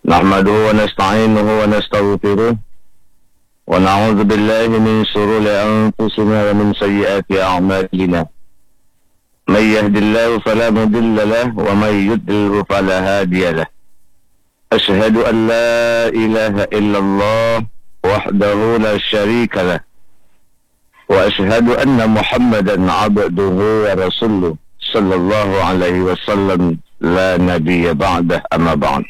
نحمده ونستعينه ونستغفره ونعوذ بالله من شرور أنفسنا ومن سيئات أعمالنا. من يهد الله فلا مضل له ومن يضلل فلا هادي له. أشهد أن لا إله إلا الله وحده لا شريك له وأشهد أن محمدا عبده ورسوله صلى الله عليه وسلم لا نبي بعده أما بعد.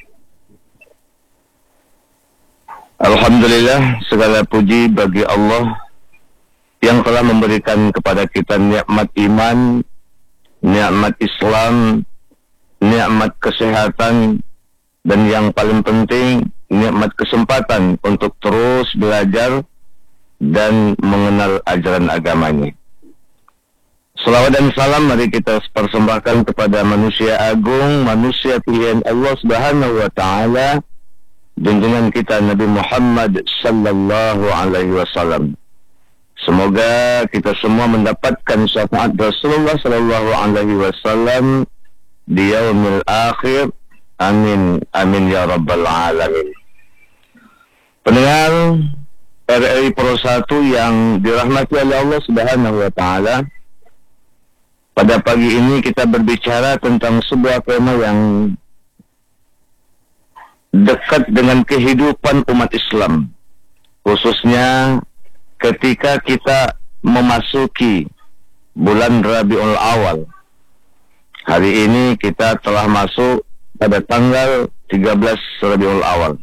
Alhamdulillah, segala puji bagi Allah yang telah memberikan kepada kita nikmat iman, nikmat Islam, nikmat kesehatan, dan yang paling penting nikmat kesempatan untuk terus belajar dan mengenal ajaran agamanya. Salawat dan salam mari kita persembahkan kepada manusia agung, manusia pilihan Allah Subhanahu wa taala, junjungan kita Nabi Muhammad sallallahu alaihi wasallam. Semoga kita semua mendapatkan syafaat Rasulullah sallallahu alaihi wasallam di yaumil akhir. Amin amin ya rabbal alamin. Pendengar RRI Pro 1 yang dirahmati oleh Allah Subhanahu wa taala, pada pagi ini kita berbicara tentang sebuah tema yang dekat dengan kehidupan umat Islam, khususnya ketika kita memasuki bulan Rabiul Awal. Hari ini kita telah masuk pada tanggal 13 Rabiul Awal.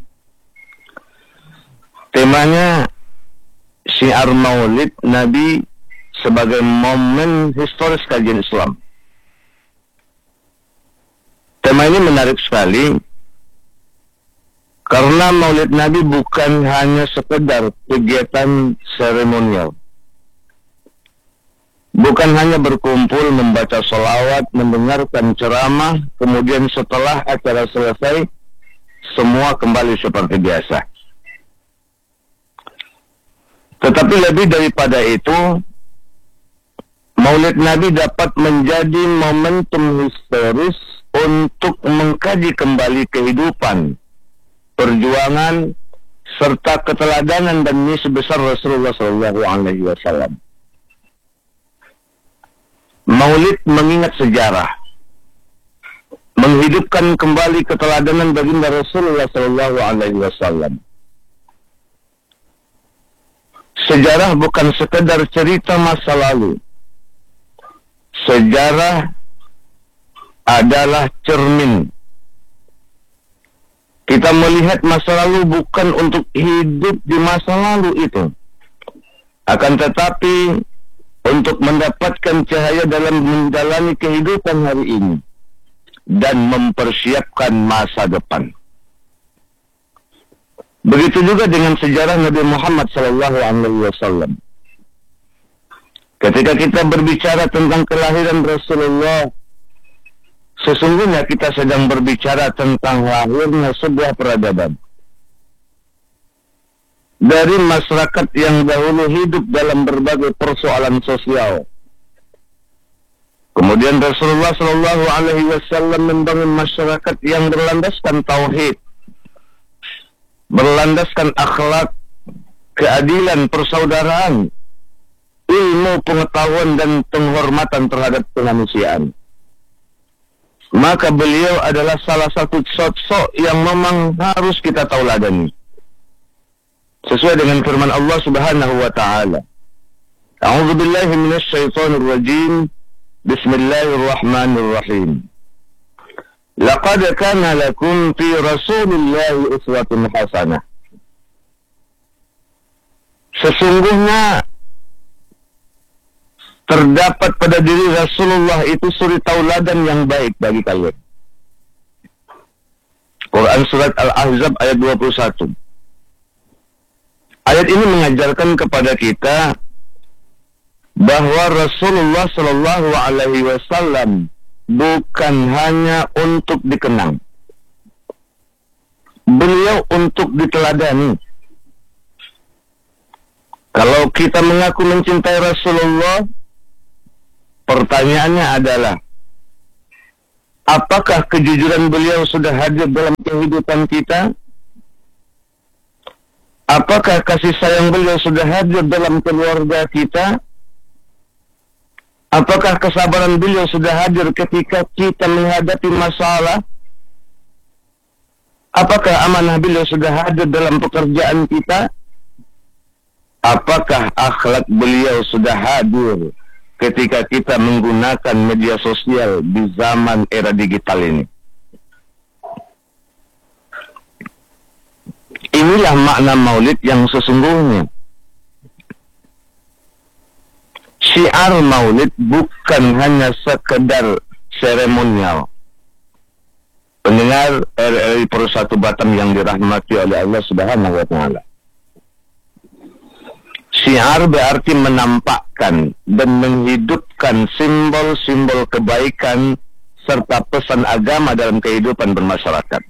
Temanya syiar Maulid Nabi sebagai momen historis kajian Islam. Tema ini menarik sekali karena Maulid Nabi bukan hanya sekedar kegiatan seremonial. Bukan hanya berkumpul membaca sholawat, mendengarkan ceramah, kemudian setelah acara selesai, semua kembali seperti biasa. Tetapi lebih daripada itu, Maulid Nabi dapat menjadi momentum historis untuk mengkaji kembali kehidupan, perjuangan, serta keteladanan dan misi besar Rasulullah Sallallahu Alaihi Wasallam. Maulid mengingat sejarah, menghidupkan kembali keteladanan baginda Rasulullah Sallallahu Alaihi Wasallam. Sejarah bukan sekedar cerita masa lalu. Sejarah adalah cermin. Kita melihat masa lalu bukan untuk hidup di masa lalu itu, akan tetapi untuk mendapatkan cahaya dalam menjalani kehidupan hari ini dan mempersiapkan masa depan. Begitu juga dengan sejarah Nabi Muhammad SAW. Ketika kita berbicara tentang kelahiran Rasulullah, sesungguhnya kita sedang berbicara tentang lahirnya sebuah peradaban. Dari masyarakat yang dahulu hidup dalam berbagai persoalan sosial. Kemudian Rasulullah Shallallahu Alaihi Wasallam membangun masyarakat yang berlandaskan tauhid, berlandaskan akhlak, keadilan, persaudaraan, ilmu, pengetahuan, dan penghormatan terhadap kemanusiaan. Maka beliau adalah salah satu sosok yang memang harus kita tauladani. Sesuai dengan firman Allah Subhanahu wa taala. A'udzu billahi minasy syaithanir rajim. Bismillahirrahmanirrahim. Laqad kana lakum fi Rasulillahi uswatun hasanah. Sesungguhnya terdapat pada diri Rasulullah itu suri tauladan yang baik bagi kalian. Quran Surat Al-Ahzab ayat 21. Ayat ini mengajarkan kepada kita bahwa Rasulullah Shallallahu Alaihi Wasallam bukan hanya untuk dikenang, beliau untuk diteladani. Kalau kita mengaku mencintai Rasulullah, pertanyaannya adalah, apakah kejujuran beliau sudah hadir dalam kehidupan kita? Apakah kasih sayang beliau sudah hadir dalam keluarga kita? Apakah kesabaran beliau sudah hadir ketika kita menghadapi masalah? Apakah amanah beliau sudah hadir dalam pekerjaan kita? Apakah akhlak beliau sudah hadir ketika kita menggunakan media sosial di zaman era digital ini? Inilah makna maulid yang sesungguhnya. Syiar maulid bukan hanya sekedar seremonial. Pendengar RRI Persatu Batam yang dirahmati oleh Allah Subhanahu wa Ta'ala. Syiar berarti menampakkan dan menghidupkan simbol-simbol kebaikan serta pesan agama dalam kehidupan bermasyarakat.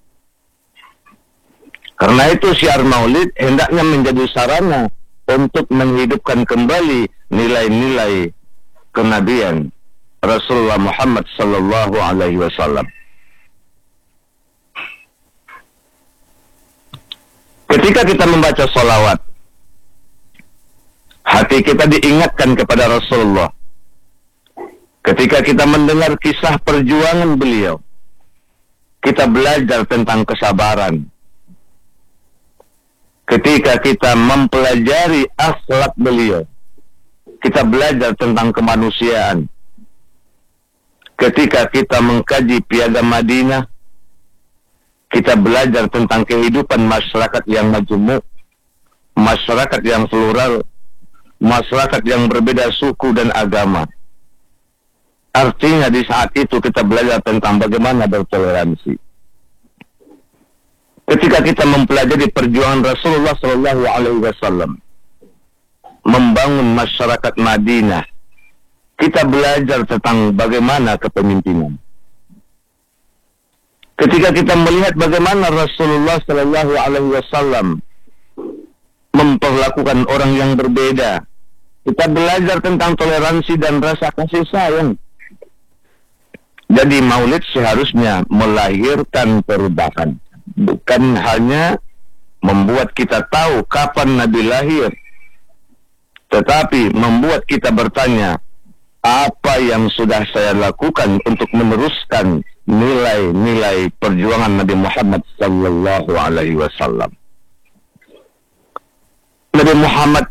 Karena itu syiar maulid hendaknya menjadi sarana untuk menghidupkan kembali nilai-nilai kenabian Rasulullah Muhammad sallallahu alaihi wasallam. Ketika kita membaca sholawat, hati kita diingatkan kepada Rasulullah. Ketika kita mendengar kisah perjuangan beliau, kita belajar tentang kesabaran. Ketika kita mempelajari akhlak beliau, kita belajar tentang kemanusiaan. Ketika kita mengkaji Piagam Madinah, kita belajar tentang kehidupan masyarakat yang majemuk, masyarakat yang plural, masyarakat yang berbeda suku dan agama. Artinya di saat itu kita belajar tentang bagaimana bertoleransi. Ketika kita mempelajari perjuangan Rasulullah Sallallahu Alaihi Wasallam membangun masyarakat Madinah, kita belajar tentang bagaimana kepemimpinan. Ketika kita melihat bagaimana Rasulullah Sallallahu Alaihi Wasallam memperlakukan orang yang berbeda, kita belajar tentang toleransi dan rasa kasih sayang. Jadi maulid seharusnya melahirkan perubahan, bukan hanya membuat kita tahu kapan Nabi lahir, tetapi membuat kita bertanya, apa yang sudah saya lakukan untuk meneruskan nilai-nilai perjuangan Nabi Muhammad sallallahu alaihi wasallam. Nabi Muhammad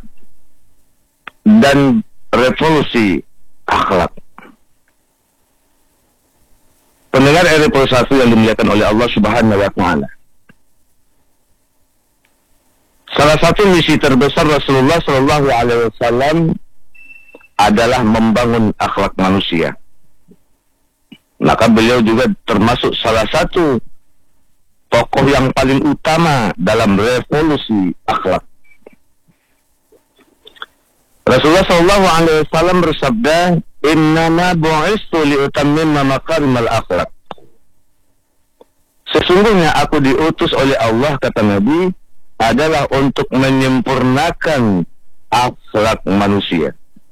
dan revolusi akhlak. Pendengar RRI Persatu yang dimuliakan oleh Allah Subhanahu wa Ta'ala. Salah satu misi terbesar Rasulullah sallallahu alaihi wasallam adalah membangun akhlak manusia. Maka beliau juga termasuk salah satu tokoh yang paling utama dalam revolusi akhlak. Rasulullah sallallahu alaihi wasallam bersabda, "Innama bu'istu liutammima makarimal akhlak." Sesungguhnya aku diutus oleh Allah, kata Nabi, adalah untuk menyempurnakan akhlak manusia.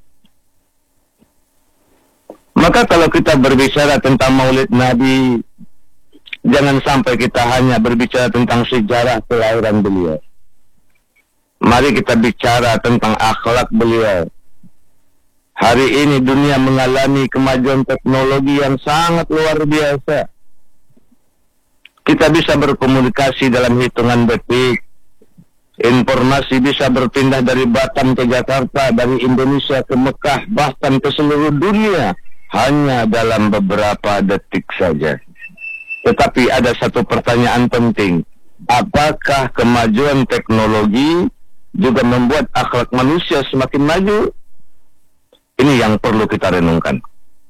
Maka kalau kita berbicara tentang maulid Nabi, jangan sampai kita hanya berbicara tentang sejarah kelahiran beliau. Mari kita bicara tentang akhlak beliau. Hari ini dunia mengalami kemajuan teknologi yang sangat luar biasa. Kita bisa berkomunikasi dalam hitungan detik. Informasi bisa berpindah dari Batam ke Jakarta, dari Indonesia ke Mekah, bahkan ke seluruh dunia, hanya dalam beberapa detik saja. Tetapi ada satu pertanyaan penting. Apakah kemajuan teknologi juga membuat akhlak manusia semakin maju? Ini yang perlu kita renungkan.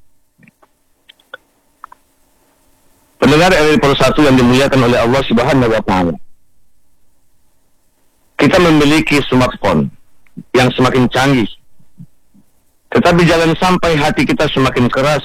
Pendengar RRI Persatu yang dimuliakan oleh Allah Subhanahu wa Ta'ala. Kita memiliki smartphone yang semakin canggih. Tetapi jangan sampai hati kita semakin keras.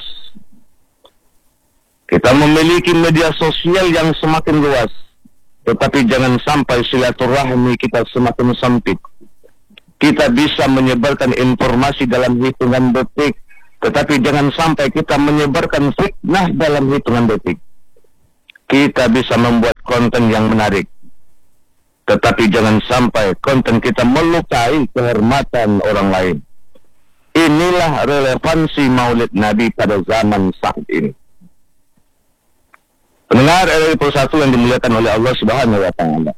Kita memiliki media sosial yang semakin luas. Tetapi jangan sampai silaturahmi kita semakin sempit. Kita bisa menyebarkan informasi dalam hitungan detik. Tetapi jangan sampai kita menyebarkan fitnah dalam hitungan detik. Kita bisa membuat konten yang menarik. Tetapi jangan sampai konten kita melukai kehormatan orang lain. Inilah relevansi Maulid Nabi pada zaman saat ini. Pendengar RRI Persatu yang dimuliakan oleh Allah Subhanahu wa Ta'ala.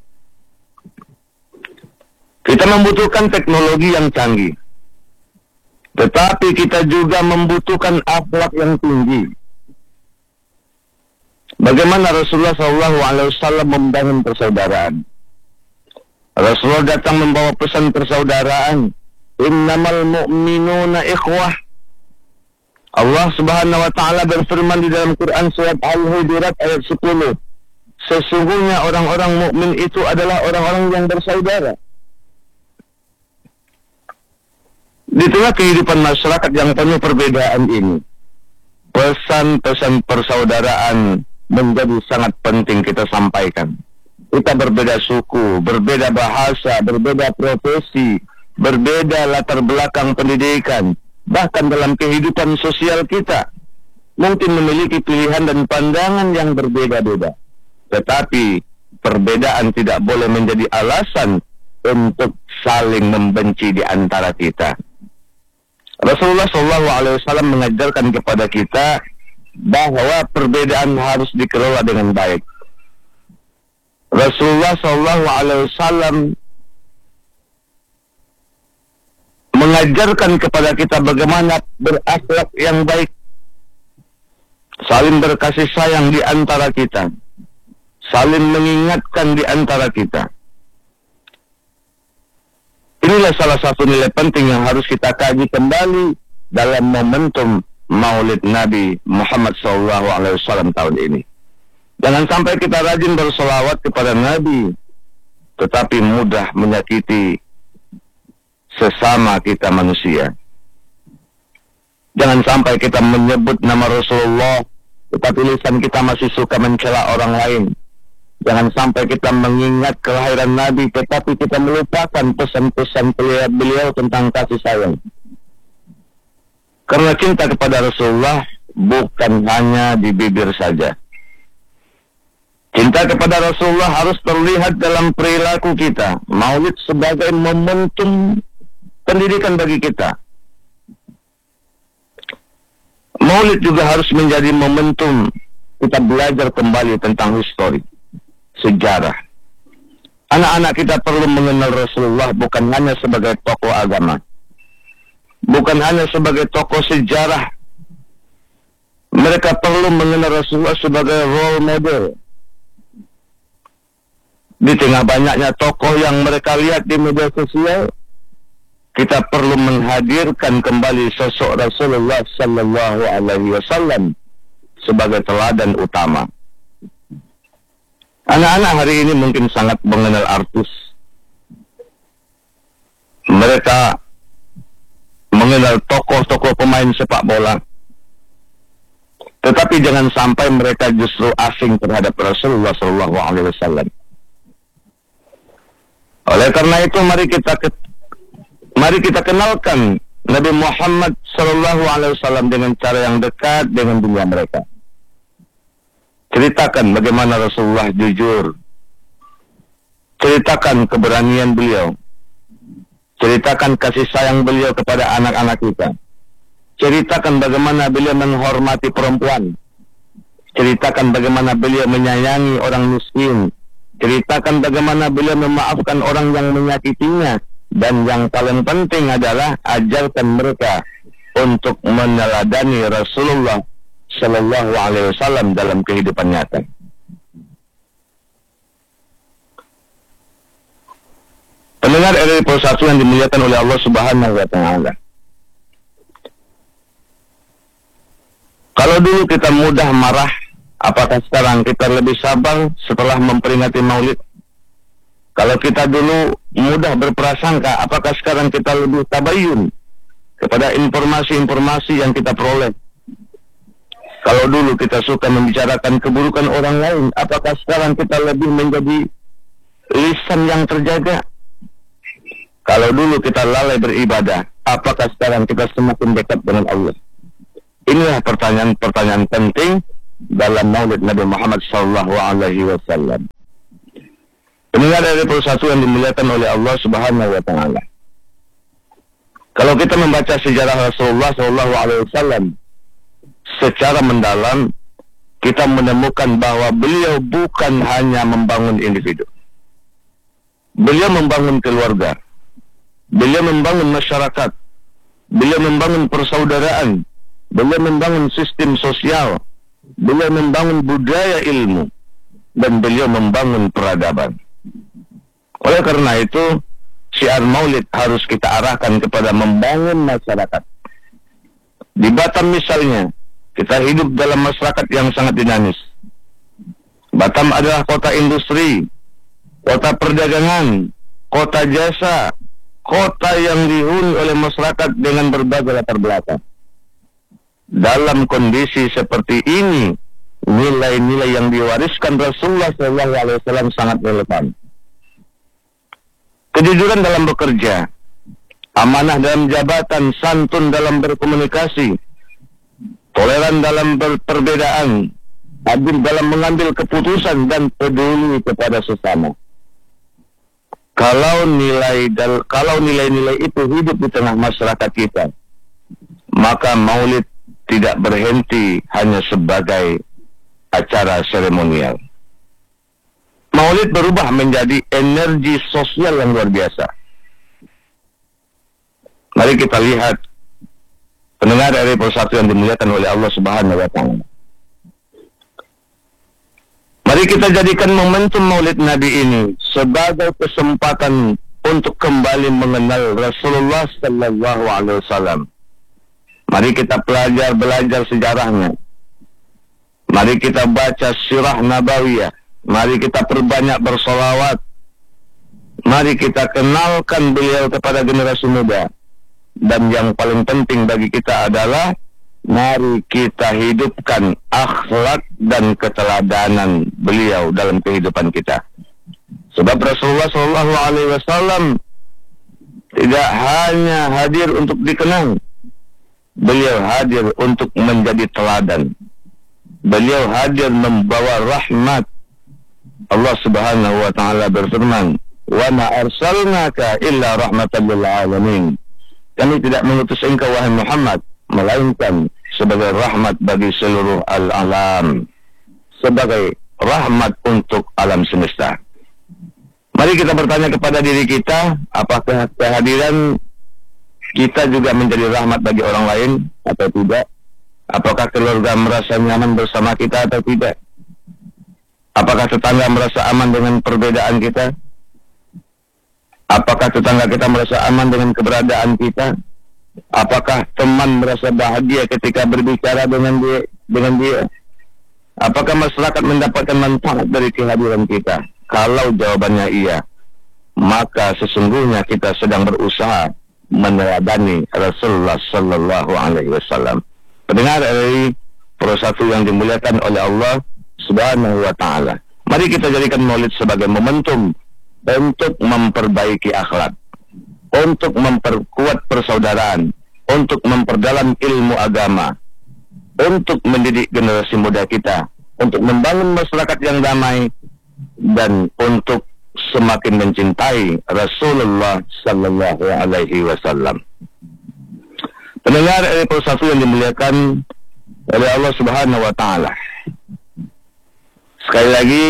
Kita membutuhkan teknologi yang canggih. Tetapi kita juga membutuhkan akhlak yang tinggi. Bagaimana Rasulullah SAW membangun persaudaraan? Rasulullah datang membawa pesan persaudaraan. Innamal mu'minuna ikhwah. Allah Subhanahu wa Ta'ala berfirman di dalam Quran surat Al-Hujurat ayat 10. Sesungguhnya orang-orang mukmin itu adalah orang-orang yang bersaudara. Di tengah kehidupan masyarakat yang penuh perbedaan ini, pesan-pesan persaudaraan menjadi sangat penting kita sampaikan. Kita berbeda suku, berbeda bahasa, berbeda profesi, berbeda latar belakang pendidikan, bahkan dalam kehidupan sosial kita mungkin memiliki pilihan dan pandangan yang berbeda-beda. Tetapi perbedaan tidak boleh menjadi alasan untuk saling membenci di antara kita. Rasulullah SAW mengajarkan kepada kita bahwa perbedaan harus dikelola dengan baik. Rasulullah SAW mengajarkan kepada kita bagaimana berakhlak yang baik, saling berkasih sayang di antara kita, saling mengingatkan di antara kita. Inilah salah satu nilai penting yang harus kita kaji kembali dalam momentum Maulid Nabi Muhammad SAW tahun ini. Jangan sampai kita rajin bersolawat kepada Nabi, tetapi mudah menyakiti sesama kita manusia. Jangan sampai kita menyebut nama Rasulullah, tetapi lisan kita masih suka mencela orang lain. Jangan sampai kita mengingat kelahiran Nabi, tetapi kita melupakan pesan-pesan beliau tentang kasih sayang. Karena cinta kepada Rasulullah bukan hanya di bibir saja. Cinta kepada Rasulullah harus terlihat dalam perilaku kita. Maulid sebagai momentum pendidikan bagi kita. Maulid juga harus menjadi momentum kita belajar kembali tentang histori, sejarah. Anak-anak kita perlu mengenal Rasulullah bukan hanya sebagai tokoh agama, bukan hanya sebagai tokoh sejarah. Mereka perlu mengenal Rasulullah sebagai role model. Di tengah banyaknya tokoh yang mereka lihat di media sosial, kita perlu menghadirkan kembali sosok Rasulullah Sallallahu Alaihi Wasallam sebagai teladan utama. Anak-anak hari ini mungkin sangat mengenal artis. Mereka mengenal tokoh-tokoh pemain sepak bola. Tetapi jangan sampai mereka justru asing terhadap Rasulullah Sallallahu Alaihi Wasallam. Oleh karena itu mari kita kenalkan Nabi Muhammad Sallallahu Alaihi Wasallam dengan cara yang dekat dengan dunia mereka. Ceritakan bagaimana Rasulullah jujur. Ceritakan keberanian beliau. Ceritakan kasih sayang beliau kepada anak-anak kita. Ceritakan bagaimana beliau menghormati perempuan. Ceritakan bagaimana beliau menyayangi orang miskin. Ceritakan bagaimana beliau memaafkan orang yang menyakitinya. Dan yang paling penting adalah ajarkan mereka untuk meneladani Rasulullah Sallallahu Alaihi Wasallam dalam kehidupan nyata. Pendengar RRI Persatu yang dimuliakan oleh Allah Subhanahu wa Ta'ala. Kalau dulu kita mudah marah, apakah sekarang kita lebih sabar setelah memperingati Maulid? Kalau kita dulu mudah berprasangka, apakah sekarang kita lebih tabayun kepada informasi-informasi yang kita peroleh? Kalau dulu kita suka membicarakan keburukan orang lain, apakah sekarang kita lebih menjadi lisan yang terjaga? Kalau dulu kita lalai beribadah, apakah sekarang kita semakin dekat dengan Allah? Inilah pertanyaan-pertanyaan penting dalam Maulid Nabi Muhammad Sallallahu Alaihi Wasallam. Pendengar dari persatu yang dimuliakan oleh Allah Subhanahu wa taala. Kalau kita membaca sejarah Rasulullah SAW secara mendalam, kita menemukan bahwa beliau bukan hanya membangun individu. Beliau membangun keluarga. Beliau membangun masyarakat. Beliau membangun persaudaraan. Beliau membangun sistem sosial. Beliau membangun budaya ilmu. Dan beliau membangun peradaban. Oleh karena itu, syiar maulid harus kita arahkan kepada membangun masyarakat. Di Batam misalnya, kita hidup dalam masyarakat yang sangat dinamis. Batam adalah kota industri, kota perdagangan, kota jasa, kota yang dihuni oleh masyarakat dengan berbagai latar belakang. Dalam kondisi seperti ini, nilai-nilai yang diwariskan Rasulullah SAW sangat relevan. Kejujuran dalam bekerja, amanah dalam jabatan, santun dalam berkomunikasi, toleran dalam perbedaan, adil dalam mengambil keputusan, dan peduli kepada sesama. Kalau nilai-nilai itu hidup di tengah masyarakat kita, maka maulid tidak berhenti hanya sebagai acara seremonial. Maulid berubah menjadi energi sosial yang luar biasa. Mari kita lihat, pendengar dari persatu yang dimuliakan oleh Allah Subhanahu wa taala. Mari kita jadikan momentum Maulid Nabi ini sebagai kesempatan untuk kembali mengenal Rasulullah sallallahu alaihi wasallam. Mari kita belajar sejarahnya. Mari kita baca sirah nabawiyah. Mari kita perbanyak bersolawat. Mari kita kenalkan beliau kepada generasi muda. Dan yang paling penting bagi kita adalah mari kita hidupkan akhlak dan keteladanan beliau dalam kehidupan kita. Sebab Rasulullah SAW tidak hanya hadir untuk dikenang, beliau hadir untuk menjadi teladan. Beliau hadir membawa rahmat. Allah Subhanahu wa taala berfirman, "Wa ma arsalnaka illa rahmatan lil alamin." Kami tidak mengutus engkau wahai Muhammad melainkan sebagai rahmat bagi seluruh al-alam, sebagai rahmat untuk alam semesta. Mari kita bertanya kepada diri kita, apakah kehadiran kita juga menjadi rahmat bagi orang lain atau tidak? Apakah keluarga merasa nyaman bersama kita atau tidak? Apakah tetangga merasa aman dengan perbedaan kita? Apakah tetangga kita merasa aman dengan keberadaan kita? Apakah teman merasa bahagia ketika berbicara dengan dia? Apakah masyarakat mendapatkan manfaat dari kehadiran kita? Kalau jawabannya iya, maka sesungguhnya kita sedang berusaha meneladani Rasulullah sallallahu alaihi wasallam. Pendengar dari persatu yang dimuliakan oleh Allah Subhanahu wa ta'ala, mari kita jadikan maulid sebagai momentum untuk memperbaiki akhlak, untuk memperkuat persaudaraan, untuk memperdalam ilmu agama, untuk mendidik generasi muda kita, untuk membangun masyarakat yang damai, dan untuk semakin mencintai Rasulullah sallallahu alaihi wasallam. Pendengar dari persatu yang dimuliakan oleh Allah Subhanahu wa ta'ala, sekali lagi,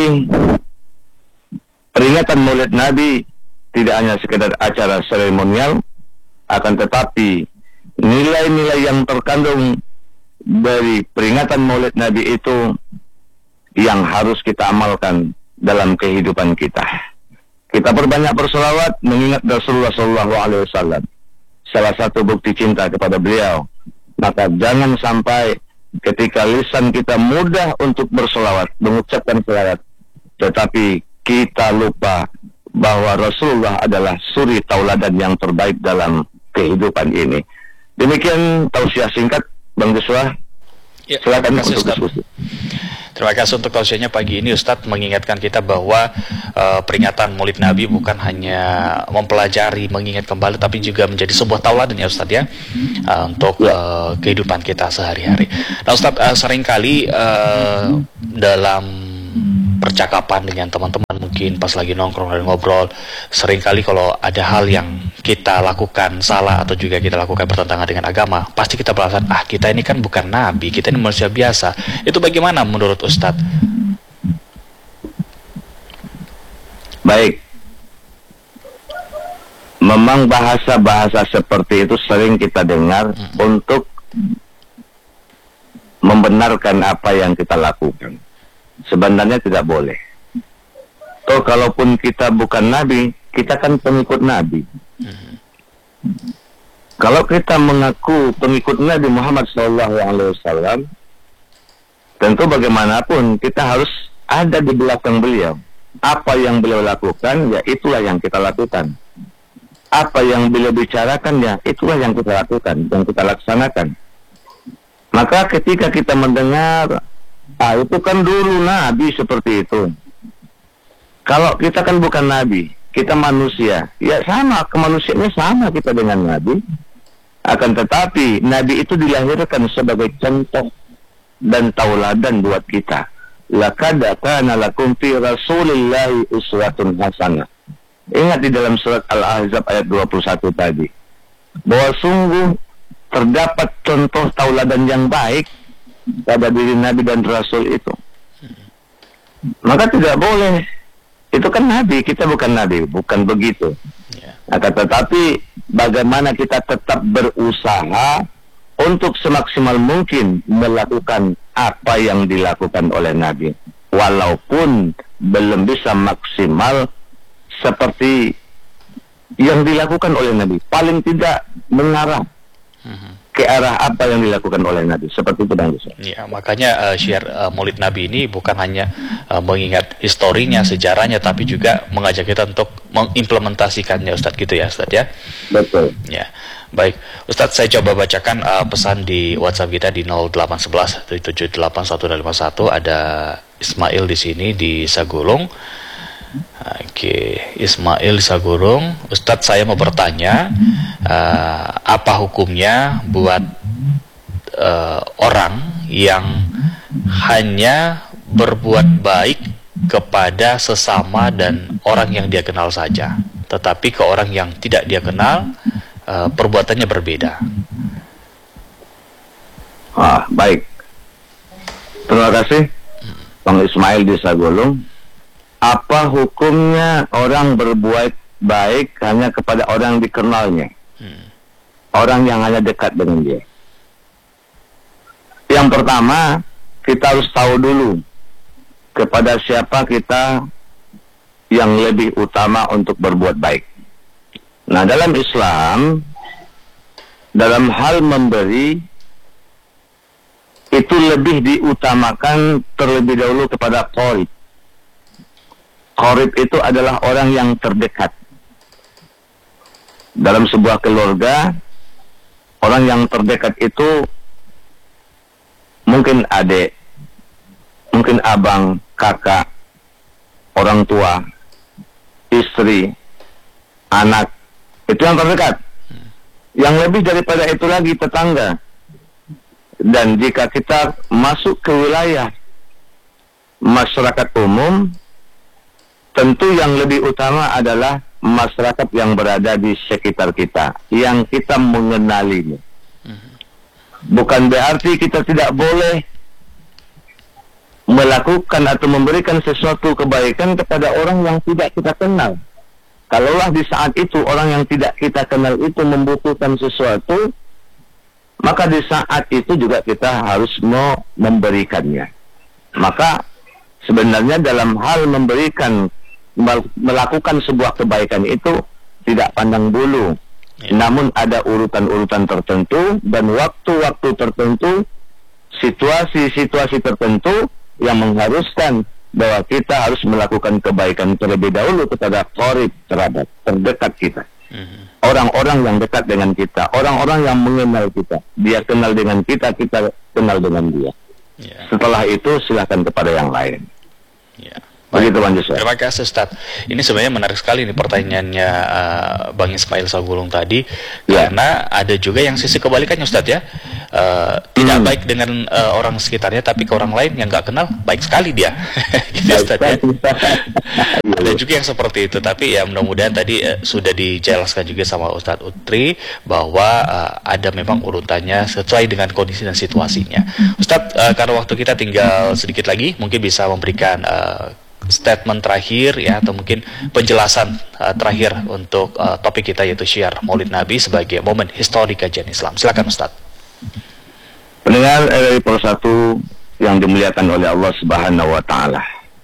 peringatan Maulid Nabi tidak hanya sekedar acara seremonial, akan tetapi nilai-nilai yang terkandung dari peringatan Maulid Nabi itu yang harus kita amalkan dalam kehidupan kita. Kita perbanyak berselawat mengingat Rasulullah SAW, salah satu bukti cinta kepada beliau. Maka jangan sampai ketika lisan kita mudah untuk berselawat, mengucapkan selawat, tetapi kita lupa bahwa Rasulullah adalah suri tauladan yang terbaik dalam kehidupan ini. Demikian tausiah singkat, Bang Joshua. Ya, silakan untuk diskusi. Terima kasih untuk tausiahnya pagi ini, Ustadz, mengingatkan kita bahwa peringatan Maulid Nabi bukan hanya mempelajari, mengingat kembali, tapi juga menjadi sebuah tauladan ya Ustadz ya, untuk kehidupan kita sehari-hari. Nah Ustadz, seringkali dalam percakapan dengan teman-teman, mungkin pas lagi nongkrong dan ngobrol, seringkali kalau ada hal yang kita lakukan salah atau juga kita lakukan bertentangan dengan agama, pasti kita beralasan, kita ini kan bukan nabi, kita ini manusia biasa. Itu bagaimana menurut Ustadz? Baik. Memang bahasa-bahasa seperti itu sering kita dengar untuk membenarkan apa yang kita lakukan. Sebenarnya tidak boleh. Toh kalaupun kita bukan nabi, kita kan pengikut nabi. Kalau kita mengaku pengikut Nabi Muhammad SAW, tentu bagaimanapun kita harus ada di belakang beliau. Apa yang beliau lakukan, ya itulah yang kita lakukan. Apa yang beliau bicarakan, ya itulah yang kita lakukan, yang kita laksanakan. Maka ketika kita mendengar, itu kan dulu nabi seperti itu. Kalau kita kan bukan nabi, kita manusia. Ya sama, kemanusiaannya sama kita dengan nabi. Akan tetapi, nabi itu dilahirkan sebagai contoh dan tauladan buat kita. Laqad kana lakum fi Rasulillahi uswatun hasanah. Ingat di dalam surat Al-Ahzab ayat 21 tadi, bahwa sungguh terdapat contoh tauladan yang baik pada diri Nabi dan Rasul itu. Maka tidak boleh. Itu kan Nabi, kita bukan Nabi, bukan begitu. Akan tetapi bagaimana kita tetap berusaha untuk semaksimal mungkin melakukan apa yang dilakukan oleh Nabi, walaupun belum bisa maksimal seperti yang dilakukan oleh Nabi, paling tidak mengarah ke arah apa yang dilakukan oleh Nabi. Seperti itu, Bang Yusuf. Ya, makanya syiar Maulid Nabi ini bukan hanya mengingat historinya, sejarahnya, tapi juga mengajak kita untuk mengimplementasikannya, Ustadz, gitu ya, Ustadz ya. Betul. Ya, baik, Ustadz, saya coba bacakan pesan di WhatsApp kita di 0811 778 ada Ismail di sini di Sagulung. Oke, Ismail Sagurung, Ustadz, saya mau bertanya, apa hukumnya buat orang yang hanya berbuat baik kepada sesama dan orang yang dia kenal saja, tetapi ke orang yang tidak dia kenal perbuatannya berbeda? Baik. Terima kasih, Bang Ismail di Sagulung. Apa hukumnya orang berbuat baik hanya kepada orang yang dikenalnya, orang yang hanya dekat dengan dia? Yang pertama, kita harus tahu dulu kepada siapa kita yang lebih utama untuk berbuat baik. Nah, dalam Islam, dalam hal memberi, itu lebih diutamakan terlebih dahulu kepada qarib. Qarib itu adalah orang yang terdekat. Dalam sebuah keluarga, orang yang terdekat itu mungkin adik, mungkin abang, kakak, orang tua, istri, anak. Itu yang terdekat. Yang lebih daripada itu lagi tetangga. Dan jika kita masuk ke wilayah masyarakat umum, tentu yang lebih utama adalah masyarakat yang berada di sekitar kita, yang kita mengenalinya. Bukan berarti kita tidak boleh melakukan atau memberikan sesuatu kebaikan kepada orang yang tidak kita kenal. Kalaulah di saat itu orang yang tidak kita kenal itu membutuhkan sesuatu, maka di saat itu juga kita harus mau memberikannya. Maka sebenarnya dalam hal melakukan sebuah kebaikan itu tidak pandang bulu, namun ada urutan-urutan tertentu dan waktu-waktu tertentu, situasi-situasi tertentu yang mengharuskan bahwa kita harus melakukan kebaikan terlebih dahulu kepada qarib, terdekat kita. Orang-orang yang dekat dengan kita, orang-orang yang mengenal kita, dia kenal dengan kita, kita kenal dengan dia. Setelah itu silakan kepada yang lain. Begitu Bang Joshua. Terima kasih Ustaz. Ini sebenarnya menarik sekali nih pertanyaannya Bang Ismail Sagulung tadi, karena ada juga yang sisi kebalikannya Ustaz ya. Tidak baik dengan orang sekitarnya, tapi ke orang lain yang nggak kenal baik sekali dia. Gitu Ustaz ya. Ada juga yang seperti itu, tapi ya mudah-mudahan tadi sudah dijelaskan juga sama Ustaz Utri bahwa ada memang urutannya sesuai dengan kondisi dan situasinya. Ustaz, karena waktu kita tinggal sedikit lagi, mungkin bisa memberikan statement terakhir ya, atau mungkin penjelasan terakhir untuk topik kita, yaitu syiar Maulid Nabi sebagai momen histori kajian Islam. Silakan Ustaz. Pendengar RRI Pro 1 yang dimuliakan oleh Allah Subhanahu wa taala.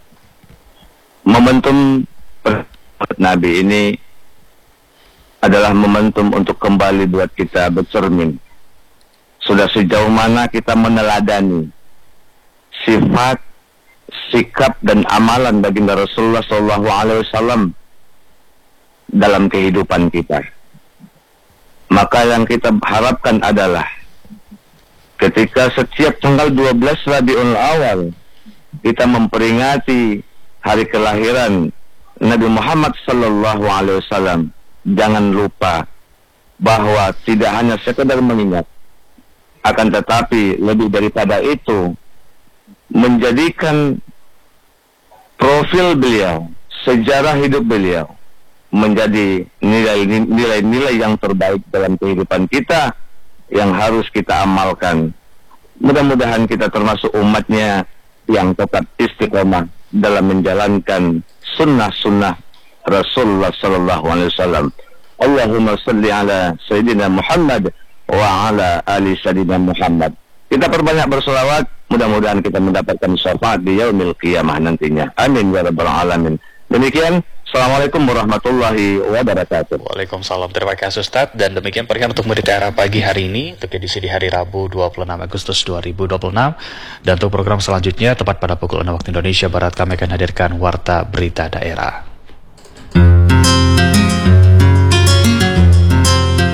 Momentum Maulid Nabi ini adalah momentum untuk kembali buat kita bercermin. Sudah sejauh mana kita meneladani sifat, sikap dan amalan baginda Rasulullah SAW dalam kehidupan kita. Maka yang kita harapkan adalah ketika setiap tanggal 12 Rabiul Awal kita memperingati hari kelahiran Nabi Muhammad SAW, jangan lupa bahwa tidak hanya sekedar mengingat, akan tetapi lebih daripada itu menjadikan profil beliau, sejarah hidup beliau menjadi nilai-nilai yang terbaik dalam kehidupan kita yang harus kita amalkan. Mudah-mudahan kita termasuk umatnya yang tetap istiqomah dalam menjalankan sunnah-sunnah Rasulullah SAW. Allahumma salli ala Sayyidina Muhammad wa ala ali Sayyidina Muhammad. Kita perbanyak berselawat, mudah-mudahan kita mendapatkan syafaat di yaumil qiyamah nantinya. Amin ya rabbal alamin. Demikian, Assalamualaikum warahmatullahi wabarakatuh. Waalaikumsalam. Terima kasih Ustaz. Dan demikian perhatian untuk Mutiara pagi hari ini, untuk edisi di hari Rabu 26 Agustus 2026. Dan untuk program selanjutnya tepat pada pukul 6 waktu Indonesia Barat, kami akan hadirkan Warta Berita Daerah.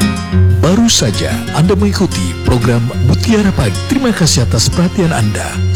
Baru saja Anda mengikuti program Mutiara Pagi. Terima kasih atas perhatian Anda.